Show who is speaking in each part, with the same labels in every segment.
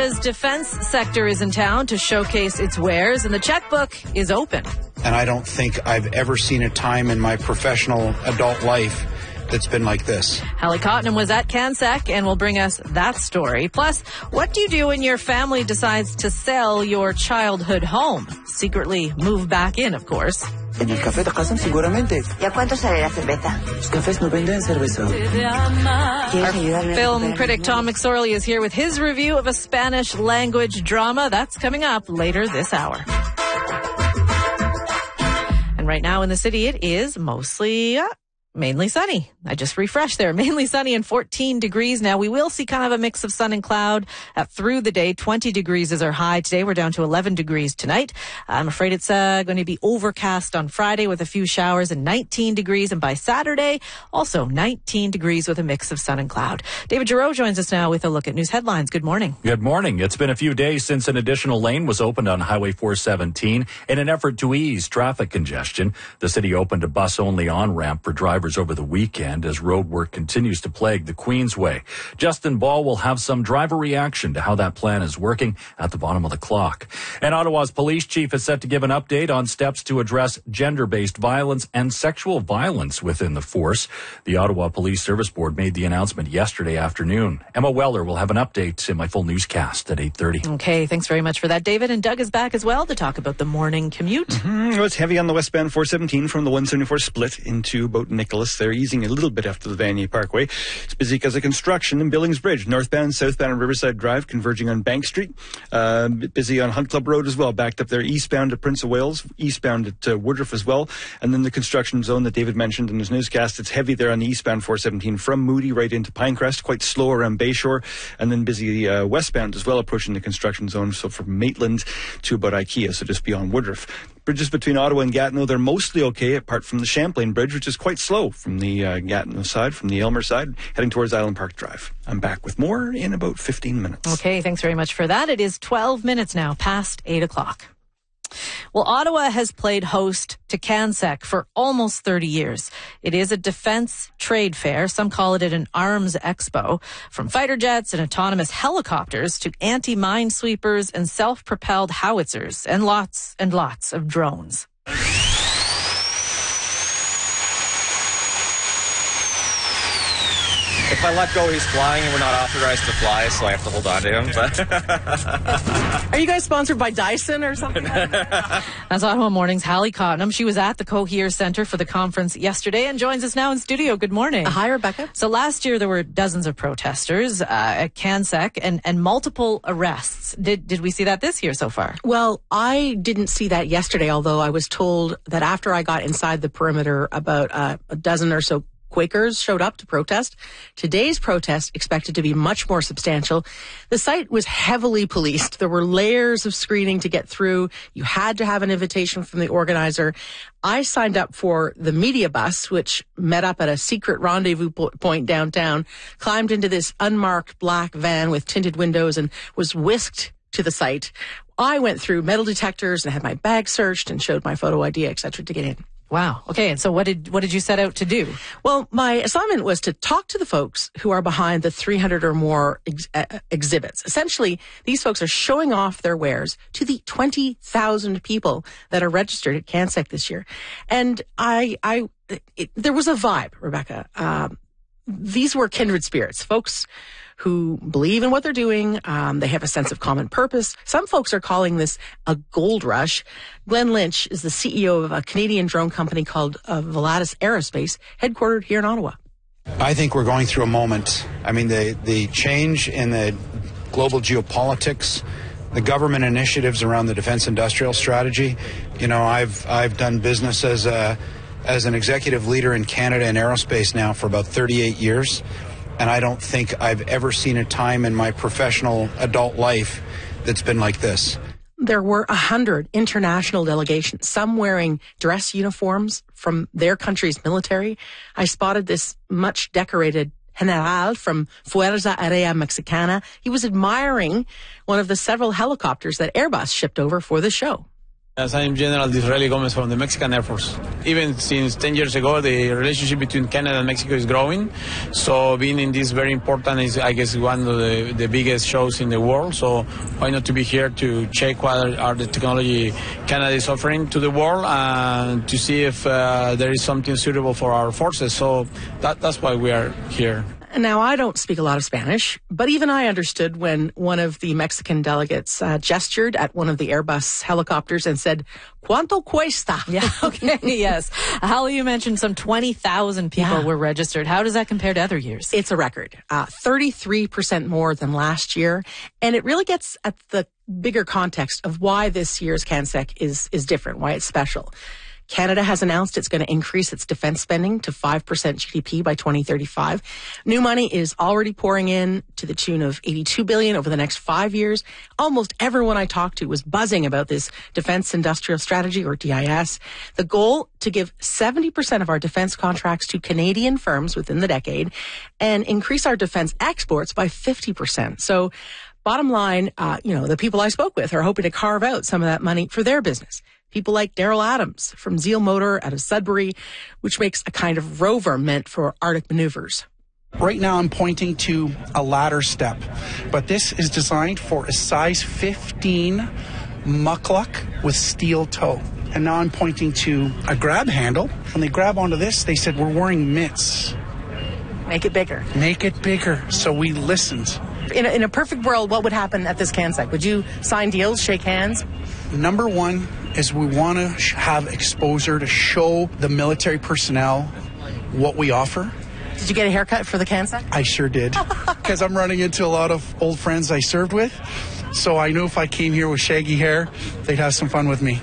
Speaker 1: Canada's defense sector is in town to showcase its wares, and the checkbook is open.
Speaker 2: And I don't think I've ever seen a time in my professional adult life that's been like this.
Speaker 1: Hallie Cottenham was at CanSec and will bring us that story. Plus, what do you do when your family decides to sell your childhood home? Secretly move back in, of course.
Speaker 3: En el café de casa, seguramente.
Speaker 4: ¿Y a cuánto sale la cerveza?
Speaker 3: Los cafés no venden cerveza.
Speaker 4: ¿Quieres ayudarme?
Speaker 1: Film critic Tom McSorley is here with his review of a Spanish language drama. That's coming up later this hour. And right now in the city, it is mostly mainly sunny. I just refreshed there. Mainly sunny and 14 degrees. Now we will see kind of a mix of sun and cloud through the day. 20 degrees is our high today. We're down to 11 degrees tonight. I'm afraid it's going to be overcast on Friday with a few showers and 19 degrees. And by Saturday, also 19 degrees with a mix of sun and cloud. David Giroux joins us now with a look at news headlines. Good morning.
Speaker 5: Good morning. It's been a few days since an additional lane was opened on Highway 417 in an effort to ease traffic congestion. The city opened a bus-only on-ramp for drivers over the weekend as road work continues to plague the Queensway. Justin Ball will have some driver reaction to how that plan is working at the bottom of the clock. And Ottawa's police chief is set to give an update on steps to address gender-based violence and sexual violence within the force. The Ottawa Police Service Board made the announcement yesterday afternoon. Emma Weller will have an update in my full newscast at 8:30.
Speaker 1: Okay, thanks very much for that, David. And Doug is back as well to talk about the morning commute.
Speaker 6: Well, it's heavy on the westbound 417 from the 174 split into about Nicholas. They're easing a little bit after the Vanier Parkway. It's busy because of construction in Billings Bridge. Northbound, southbound on Riverside Drive, converging on Bank Street. Busy on Hunt Club Road as well, backed up there eastbound at Prince of Wales, eastbound at Woodruff as well. And then the construction zone that David mentioned in his newscast, it's heavy there on the eastbound 417 from Moody right into Pinecrest, quite slow around Bayshore. And then busy westbound as well, approaching the construction zone. So from Maitland to about IKEA, so just beyond Woodruff. Bridges between Ottawa and Gatineau, they're mostly okay, apart from the Champlain Bridge, which is quite slow from the Gatineau side, from the Aylmer side, heading towards Island Park Drive. I'm back with more in about 15 minutes.
Speaker 1: Okay, thanks very much for that. It is 12 minutes now, past 8 o'clock. Well, Ottawa has played host to CanSec for almost 30 years. It is a defense trade fair. Some call it an arms expo. From fighter jets and autonomous helicopters to anti-minesweepers and self-propelled howitzers and lots of drones.
Speaker 7: If I let go, he's flying, and we're not authorized to fly, so I have to hold on to him. But
Speaker 8: Are you guys sponsored by Dyson or something?
Speaker 1: That's Ottawa Morning's Hallie Cottenham. She was at the Cohere Centre for the conference yesterday and joins us now in studio. Good morning.
Speaker 8: Hi, Rebecca.
Speaker 1: So last year there were dozens of protesters at CanSec and multiple arrests. Did we see that this year so far?
Speaker 8: Well, I didn't see that yesterday, although I was told that after I got inside the perimeter, about a dozen or so Quakers showed up to protest. Today's protest expected to be much more substantial. The site was heavily policed. There were layers of screening to get through. You had to have an invitation from the organizer. I signed up for the media bus, which met up at a secret rendezvous point downtown, climbed into this unmarked black van with tinted windows and was whisked to the site. I went through metal detectors and had my bag searched and showed my photo ID, etc. to get in.
Speaker 1: Wow. Okay. And so what did you set out to do?
Speaker 8: Well, my assignment was to talk to the folks who are behind the 300 or more exhibits. Essentially, these folks are showing off their wares to the 20,000 people that are registered at CanSec this year. And there was a vibe, Rebecca. These were kindred spirits, folks who believe in what they're doing. They have a sense of common purpose. Some folks are calling this a gold rush. Glenn Lynch is the CEO of a Canadian drone company called Volatus Aerospace, headquartered here in Ottawa.
Speaker 2: I think we're going through a moment. I mean, the change in the global geopolitics, the government initiatives around the defense industrial strategy. You know, I've done business as an executive leader in Canada in aerospace now for about 38 years. And I don't think I've ever seen a time in my professional adult life that's been like this.
Speaker 8: There were 100 international delegations, some wearing dress uniforms from their country's military. I spotted this much decorated general from Fuerza Aérea Mexicana. He was admiring one of the several helicopters that Airbus shipped over for the show.
Speaker 9: As I'm General Disraeli Gomez from the Mexican Air Force. Even since 10 years ago, the relationship between Canada and Mexico is growing. So being in this very important is, I guess, one of the biggest shows in the world. So why not to be here to check what are the technology Canada is offering to the world and to see if there is something suitable for our forces. So that's why we are here.
Speaker 8: Now, I don't speak a lot of Spanish, but even I understood when one of the Mexican delegates gestured at one of the Airbus helicopters and said, "Cuánto cuesta?"
Speaker 1: Yeah, okay, yes. Holly, you mentioned some 20,000 people were registered. How does that compare to other years?
Speaker 8: It's a record, 33% more than last year. And it really gets at the bigger context of why this year's CanSec is different, why it's special. Canada has announced it's going to increase its defense spending to 5% GDP by 2035. New money is already pouring in to the tune of $82 billion over the next 5 years. Almost everyone I talked to was buzzing about this Defense Industrial Strategy, or DIS. The goal, to give 70% of our defense contracts to Canadian firms within the decade and increase our defense exports by 50%. So bottom line, the people I spoke with are hoping to carve out some of that money for their business. People like Daryl Adams from Zeal Motor out of Sudbury, which makes a kind of rover meant for Arctic maneuvers.
Speaker 10: Right now I'm pointing to a ladder step, but this is designed for a size 15 muckluck with steel toe. And now I'm pointing to a grab handle. When they grab onto this, they said, "We're wearing mitts.
Speaker 8: Make it bigger."
Speaker 10: Make it bigger. So we listened.
Speaker 8: In a perfect world, what would happen at this CanSec? Would you sign deals, shake hands?
Speaker 10: Number one is we want to have exposure to show the military personnel what we offer.
Speaker 8: Did you get a haircut for the CanSec?
Speaker 10: I sure did, because I'm running into a lot of old friends I served with. So I knew if I came here with shaggy hair, they'd have some fun with me.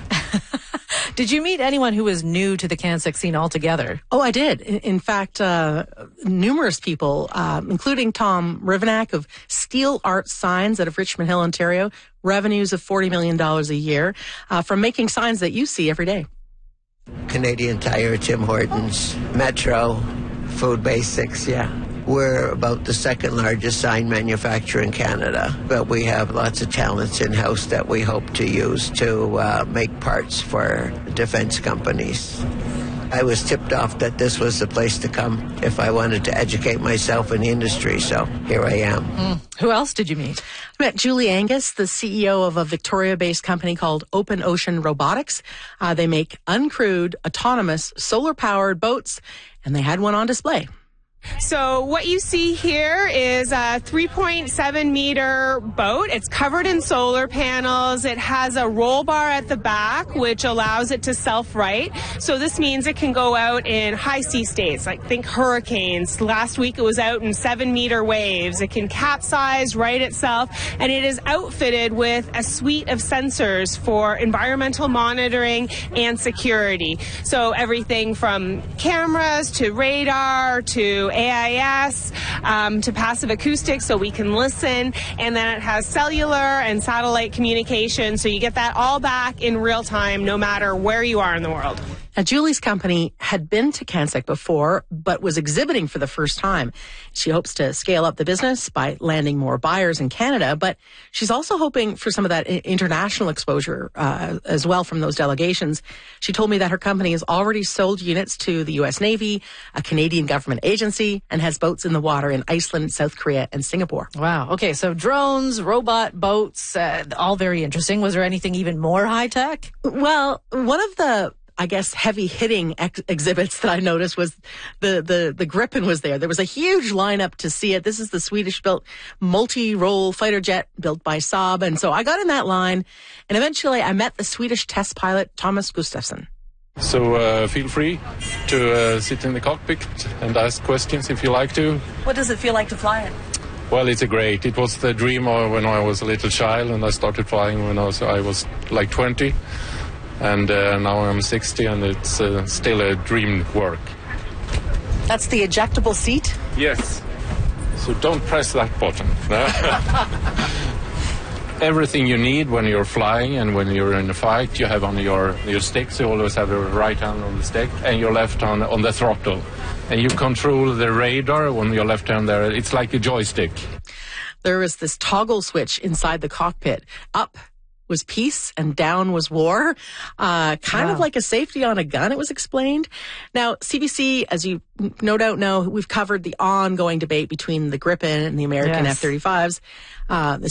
Speaker 1: Did you meet anyone who was new to the CanSec scene altogether?
Speaker 8: Oh, I did. In fact, numerous people, including Tom Rivenak of Steel Art Signs out of Richmond Hill, Ontario, revenues of $40 million a year, from making signs that you see every day.
Speaker 11: Canadian Tire, Tim Hortons, Metro, Food Basics, We're about the second largest sign manufacturer in Canada, but we have lots of talents in-house that we hope to use to make parts for defense companies. I was tipped off that this was the place to come if I wanted to educate myself in the industry, so here I am.
Speaker 1: Who else did you meet?
Speaker 8: I met Julie Angus, the CEO of a Victoria-based company called Open Ocean Robotics. They make uncrewed, autonomous, solar-powered boats, and they had one on display.
Speaker 12: So what you see here is a 3.7 meter boat. It's covered in solar panels. It has a roll bar at the back, which allows it to self-right. So this means it can go out in high sea states, like think hurricanes. Last week it was out in 7 meter waves. It can capsize, right itself, and it is outfitted with a suite of sensors for environmental monitoring and security. So everything from cameras to radar to AIS to passive acoustics, so we can listen, and then it has cellular and satellite communication, so you get that all back in real time no matter where you are in the world.
Speaker 8: Now, Julie's company had been to CanSec before, but was exhibiting for the first time. She hopes to scale up the business by landing more buyers in Canada, but she's also hoping for some of that international exposure as well from those delegations. She told me that her company has already sold units to the U.S. Navy, a Canadian government agency, and has boats in the water in Iceland, South Korea, and Singapore.
Speaker 1: Wow. Okay, so drones, robot boats, all very interesting. Was there anything even more high-tech?
Speaker 8: Well, one of the heavy-hitting exhibits that I noticed was the Gripen was there. There was a huge lineup to see it. This is the Swedish-built multi-role fighter jet built by Saab. And so I got in that line, and eventually I met the Swedish test pilot, Thomas Gustafsson.
Speaker 13: So feel free to sit in the cockpit and ask questions if you like to.
Speaker 14: What does it feel like to fly it?
Speaker 13: Well, it's great. It was the dream when I was a little child, and I started flying when I was like 20. And now I'm 60, and it's still a dream work.
Speaker 8: That's the ejectable seat?
Speaker 13: Yes. So don't press that button. Everything you need when you're flying and when you're in a fight, you have on your sticks. You always have your right hand on the stick and your left hand on the throttle. And you control the radar on your left hand there. It's like a joystick.
Speaker 8: There is this toggle switch inside the cockpit. Up was peace and down was war. Kind of like a safety on a gun, it was explained. Now, CBC, as you no doubt know, we've covered the ongoing debate between the Gripen and the American F-35s. The